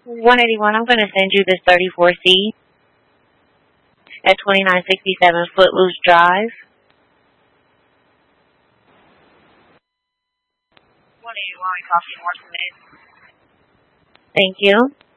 181, I'm going to send you this 34C at 2967 Footloose Drive. 181, copy, more minutes. Thank you.